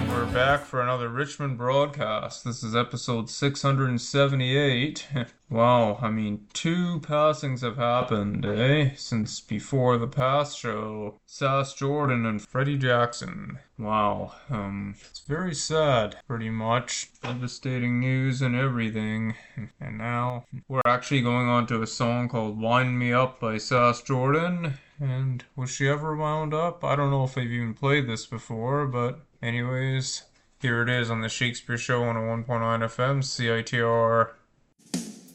We're back for another Richmond broadcast. This is episode 678. Wow, I mean, two passings have happened, since before the past show. Sass Jordan and Freddie Jackson. Wow, it's very sad, pretty much. Devastating news and everything. And now we're actually going on to a song called Wind Me Up by Sass Jordan. And was she ever wound up? I don't know if I've even played this before, but anyways, here it is on the Shakespeare Show on a 1.9 FM, CITR